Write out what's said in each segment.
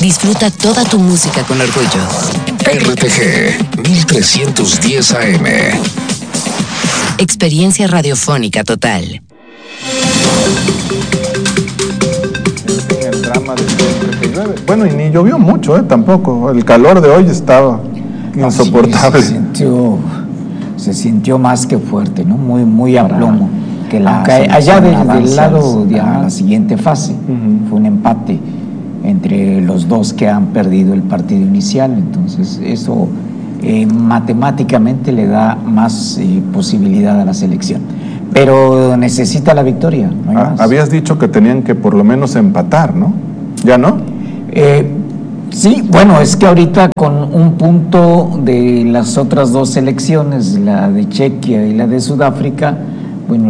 Disfruta toda tu música con orgullo. RTG 1310 AM. Experiencia radiofónica total. El drama de siempre que llueve. Bueno, y ni llovió mucho, tampoco. El calor de hoy estaba insoportable. Sí, se sintió más que fuerte, ¿no? Muy a plomo. Que allá del lado de la siguiente fase fue un empate entre los dos que han perdido el partido inicial. Entonces eso matemáticamente le da más posibilidad a la selección, pero necesita la victoria, no hay más. Habías dicho que tenían que por lo menos empatar, ¿no? ¿Ya no? Sí, bueno, es que ahorita con un punto de las otras dos selecciones, la de Chequia y la de Sudáfrica, bueno,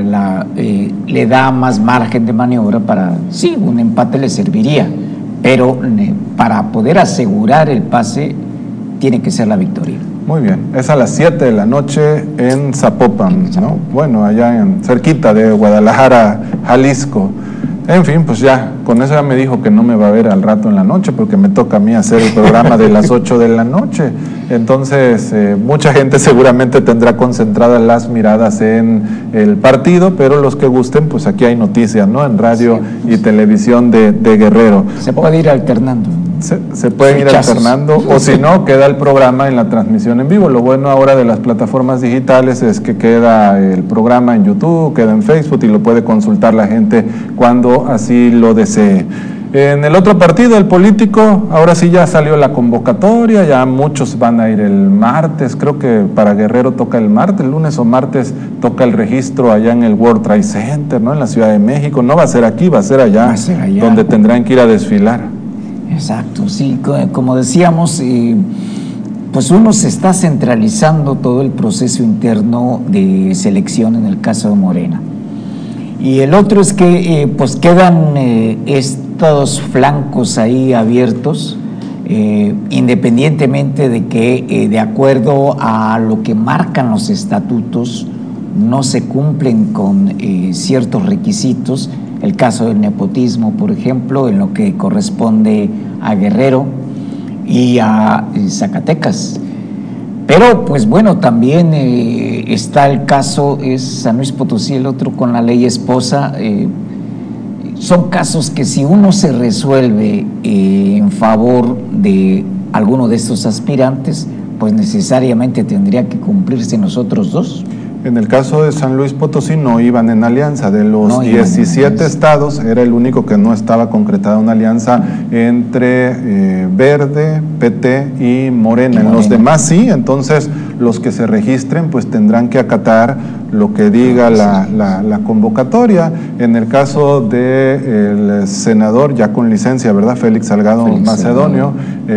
le da más margen de maniobra para, sí, un empate le serviría, pero para poder asegurar el pase tiene que ser la victoria. Muy bien, es a las 7 de la noche en Zapopan, ¿no? Bueno, allá cerquita de Guadalajara, Jalisco. En fin, pues ya, con eso ya me dijo que no me va a ver al rato en la noche, porque me toca a mí hacer el programa de las 8 de la noche. Entonces, mucha gente seguramente tendrá concentradas las miradas en el partido, pero los que gusten, pues aquí hay noticias, ¿no? En radio y televisión de Guerrero. Se puede ir alternando. Se pueden ir alternando, o si no, queda el programa en la transmisión en vivo. Lo bueno ahora de las plataformas digitales es que queda el programa en YouTube, queda en Facebook y lo puede consultar la gente cuando así lo desee. En el otro partido, el político, ahora sí ya salió la convocatoria, ya muchos van a ir el martes, creo que para Guerrero toca el martes, el lunes o martes toca el registro allá en el World Trade Center, ¿no? En la Ciudad de México. No va a ser aquí, va a ser allá, donde tendrán que ir a desfilar. Exacto, sí, como decíamos, pues uno se está centralizando todo el proceso interno de selección en el caso de Morena. Y el otro es que pues quedan estos flancos ahí abiertos, independientemente de que de acuerdo a lo que marcan los estatutos no se cumplen con ciertos requisitos. El caso del nepotismo, por ejemplo, en lo que corresponde a Guerrero y a Zacatecas. Pero, pues bueno, también está el caso, es San Luis Potosí, el otro con la ley esposa. Son casos que si uno se resuelve en favor de alguno de estos aspirantes, pues necesariamente tendría que cumplirse en los otros dos. En el caso de San Luis Potosí no iban en alianza. De los 17 estados era el único que no estaba concretada una alianza entre Verde, PT y Morena. En los demás sí, entonces los que se registren pues tendrán que acatar lo que diga la convocatoria. En el caso del senador ya con licencia, ¿verdad? Félix Salgado Macedonio,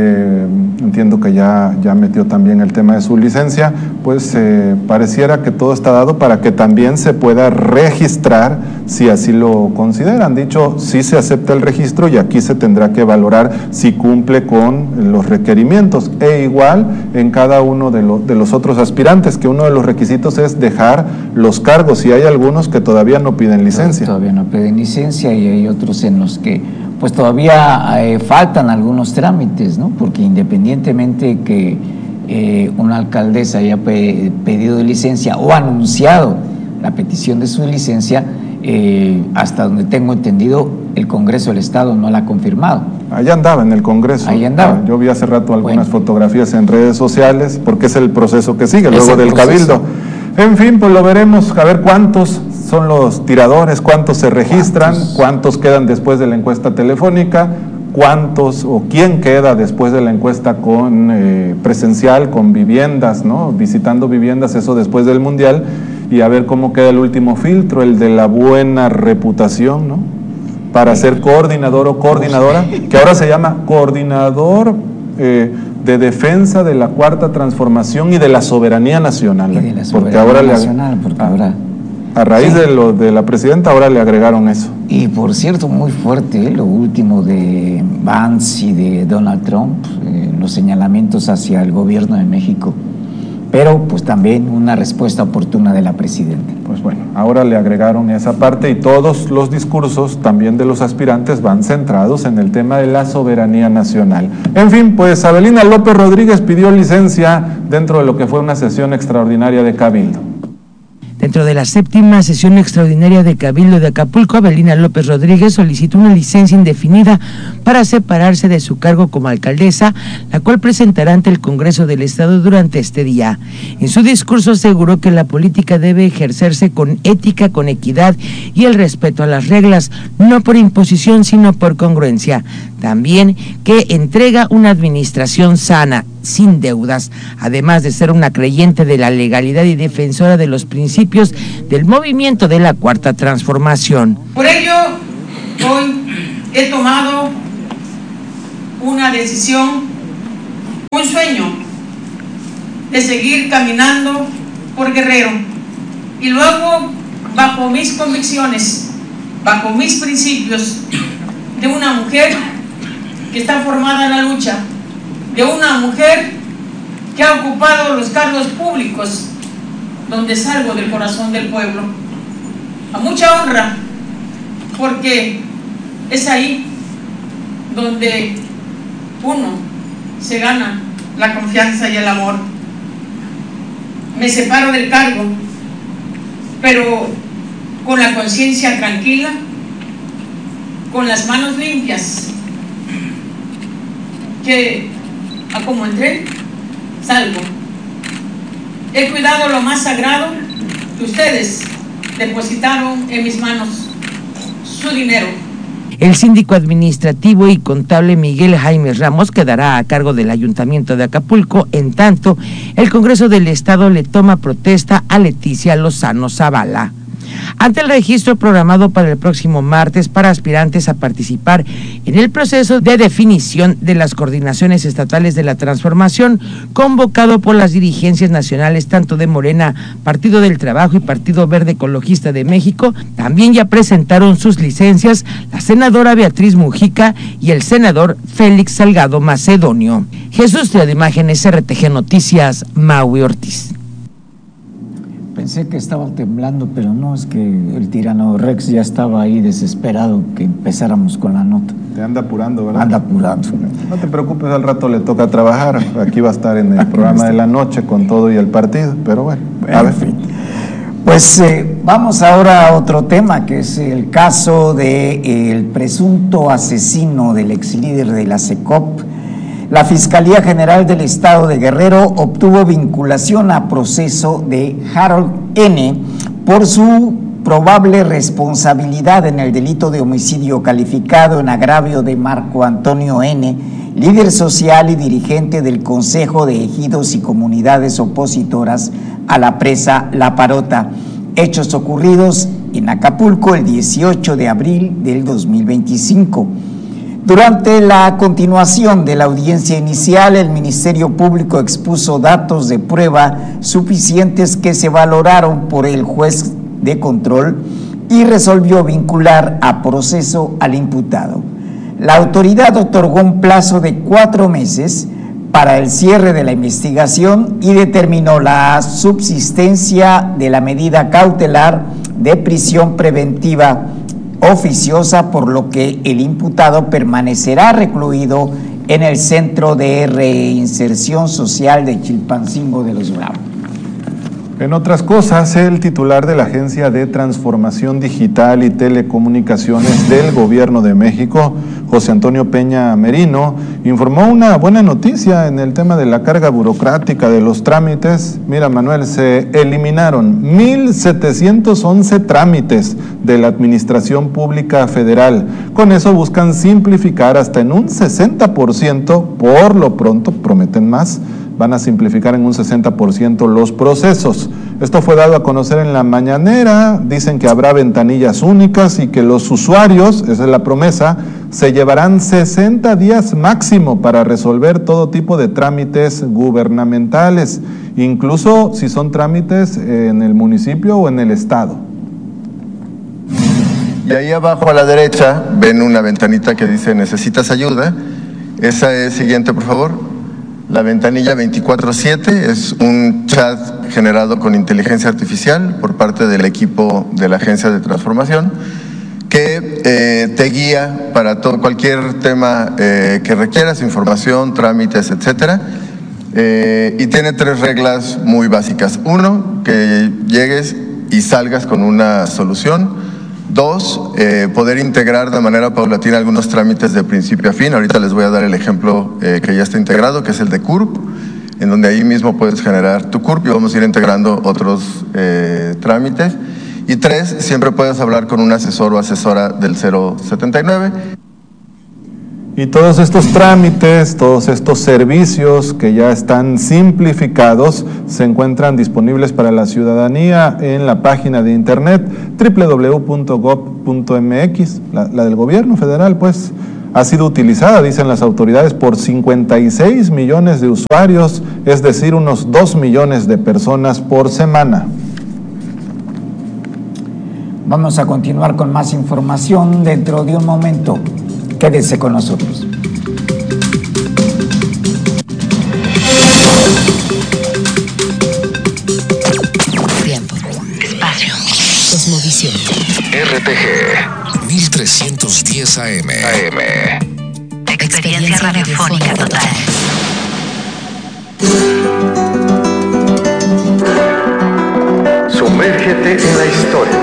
entiendo que ya metió también el tema de su licencia, pues pareciera que todo está dado para que también se pueda registrar si así lo consideran. Dicho, sí se acepta el registro y aquí se tendrá que valorar si cumple con los requerimientos, e igual en cada uno de los otros aspirantes, que uno de los requisitos es dejar los cargos, y hay algunos que todavía no piden licencia. Todavía no piden licencia, y hay otros en los que pues todavía faltan algunos trámites, ¿no? Porque independientemente que una alcaldesa haya pedido licencia o anunciado la petición de su licencia, hasta donde tengo entendido, el Congreso del Estado no la ha confirmado. Allá andaba en el Congreso. Ahí andaba. Yo vi hace rato algunas fotografías en redes sociales, porque es el proceso que sigue luego del Cabildo. En fin, pues lo veremos, a ver cuántos son los tiradores, cuántos se registran, cuántos quedan después de la encuesta telefónica, cuántos o quién queda después de la encuesta con presencial, con viviendas, ¿no? Visitando viviendas, eso después del Mundial, y a ver cómo queda el último filtro, el de la buena reputación, ¿no? Para ser coordinador o coordinadora, que ahora se llama coordinador de defensa de la Cuarta Transformación y de la soberanía nacional. Y de la soberanía nacional, porque ahora... A raíz de la presidenta ahora le agregaron eso. Y por cierto, muy fuerte lo último de Vance y de Donald Trump, los señalamientos hacia el gobierno de México. pero pues también una respuesta oportuna de la presidenta. Pues bueno, ahora le agregaron esa parte y todos los discursos también de los aspirantes van centrados en el tema de la soberanía nacional. En fin, pues Abelina López Rodríguez pidió licencia dentro de lo que fue una sesión extraordinaria de Cabildo. Dentro de la 7ª sesión extraordinaria de Cabildo de Acapulco, Abelina López Rodríguez solicitó una licencia indefinida para separarse de su cargo como alcaldesa, la cual presentará ante el Congreso del Estado durante este día. En su discurso aseguró que la política debe ejercerse con ética, con equidad y el respeto a las reglas, no por imposición, sino por congruencia. También que entrega una administración sana, sin deudas, además de ser una creyente de la legalidad y defensora de los principios del movimiento de la Cuarta Transformación. Por ello, hoy he tomado una decisión, un sueño, de seguir caminando por Guerrero y luego, bajo mis convicciones, bajo mis principios, de una mujer que está formada en la lucha, de una mujer que ha ocupado los cargos públicos donde salgo del corazón del pueblo, a mucha honra, porque es ahí donde uno se gana la confianza y el amor. Me separo del cargo, pero con la conciencia tranquila, con las manos limpias, que a como entré, salgo. He cuidado lo más sagrado que ustedes depositaron en mis manos, su dinero. El síndico administrativo y contable Miguel Jaime Ramos quedará a cargo del Ayuntamiento de Acapulco, en tanto el Congreso del Estado le toma protesta a Leticia Lozano Zavala. Ante el registro programado para el próximo martes para aspirantes a participar en el proceso de definición de las coordinaciones estatales de la transformación, convocado por las dirigencias nacionales tanto de Morena, Partido del Trabajo y Partido Verde Ecologista de México, también ya presentaron sus licencias la senadora Beatriz Mujica y el senador Félix Salgado Macedonio. Jesús de Imágenes, RTG Noticias, Maui Ortiz. Pensé que estaba temblando, pero no, es que el tirano Rex ya estaba ahí desesperado que empezáramos con la nota. Te anda apurando, ¿verdad? Anda apurando. No te preocupes, al rato le toca trabajar. Aquí va a estar en el programa de la noche con todo y el partido, pero bueno, a ver. Pues vamos ahora a otro tema, que es el caso del presunto asesino del ex líder de la SECOP. La Fiscalía General del Estado de Guerrero obtuvo vinculación a proceso de Harold N. por su probable responsabilidad en el delito de homicidio calificado en agravio de Marco Antonio N., líder social y dirigente del Consejo de Ejidos y Comunidades Opositoras a la presa La Parota, hechos ocurridos en Acapulco el 18 de abril del 2025. Durante la continuación de la audiencia inicial, el Ministerio Público expuso datos de prueba suficientes que se valoraron por el juez de control y resolvió vincular a proceso al imputado. La autoridad otorgó un plazo de 4 meses para el cierre de la investigación y determinó la subsistencia de la medida cautelar de prisión preventiva oficiosa, por lo que el imputado permanecerá recluido en el Centro de Reinserción Social de Chilpancingo de los Bravos. En otras cosas, el titular de la Agencia de Transformación Digital y Telecomunicaciones del Gobierno de México, José Antonio Peña Merino, informó una buena noticia en el tema de la carga burocrática de los trámites. Mira, Manuel, se eliminaron 1,711 trámites de la Administración Pública Federal. Con eso buscan simplificar hasta en un 60%, por lo pronto prometen más. Van a simplificar en un 60% los procesos. Esto fue dado a conocer en la mañanera. Dicen que habrá ventanillas únicas y que los usuarios, esa es la promesa, se llevarán 60 días máximo para resolver todo tipo de trámites gubernamentales, incluso si son trámites en el municipio o en el estado. Y ahí abajo a la derecha ven una ventanita que dice ¿necesitas ayuda? Esa es, siguiente por favor. La ventanilla 24/7 es un chat generado con inteligencia artificial por parte del equipo de la Agencia de Transformación que te guía para cualquier tema que requieras, información, trámites, etcétera. Y tiene 3 reglas muy básicas. 1, que llegues y salgas con una solución. 2, poder integrar de manera paulatina algunos trámites de principio a fin. Ahorita les voy a dar el ejemplo que ya está integrado, que es el de CURP, en donde ahí mismo puedes generar tu CURP y vamos a ir integrando otros trámites. Y 3, siempre puedes hablar con un asesor o asesora del 079. Y todos estos trámites, todos estos servicios que ya están simplificados se encuentran disponibles para la ciudadanía en la página de internet www.gov.mx. La del gobierno federal, pues, ha sido utilizada, dicen las autoridades, por 56 millones de usuarios, es decir, unos 2 millones de personas por semana. Vamos a continuar con más información dentro de un momento. Quédese con nosotros. Tiempo, espacio, cosmovisión. RTG 1310 AM. Experiencia radiofónica total. Sumérgete en la historia.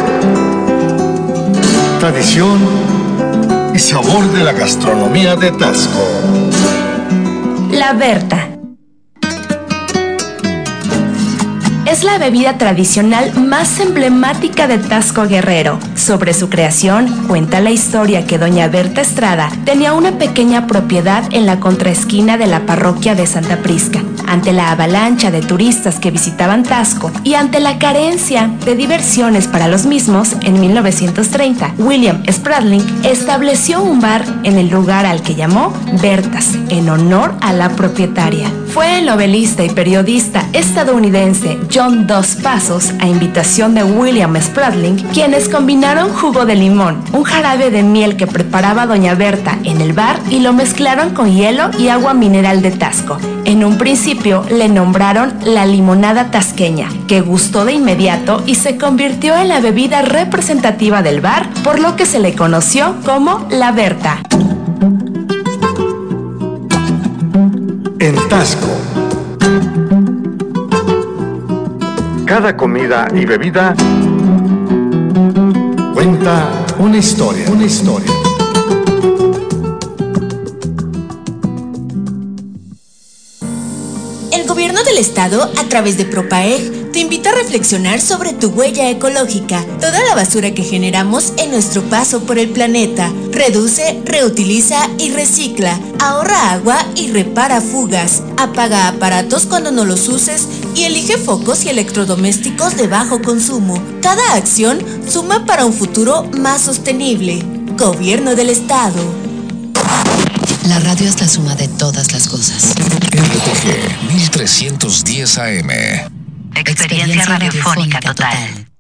Tradición y sabor de la gastronomía de Taxco. La Berta. Es la bebida tradicional más emblemática de Taxco Guerrero. Sobre su creación, cuenta la historia que doña Berta Estrada tenía una pequeña propiedad en la contraesquina de la parroquia de Santa Prisca. Ante la avalancha de turistas que visitaban Taxco y ante la carencia de diversiones para los mismos, en 1930, William Spradlin estableció un bar en el lugar al que llamó Bertas, en honor a la propietaria. Fue el novelista y periodista estadounidense John Dos Passos, a invitación de William Spradlin, quienes combinaron jugo de limón, un jarabe de miel que preparaba doña Berta en el bar y lo mezclaron con hielo y agua mineral de Taxco. En un principio le nombraron la limonada tasqueña, que gustó de inmediato y se convirtió en la bebida representativa del bar, por lo que se le conoció como la Berta. En Taxco, cada comida y bebida cuenta una historia. El gobierno del estado, a través de Propaeg, te invita a reflexionar sobre tu huella ecológica, toda la basura que generamos en nuestro paso por el planeta. Reduce, reutiliza y recicla. Ahorra agua y repara fugas. Apaga aparatos cuando no los uses y elige focos y electrodomésticos de bajo consumo. Cada acción suma para un futuro más sostenible. Gobierno del Estado. La radio es la suma de todas las cosas. RTG 1310 AM. Experiencia radiofónica total.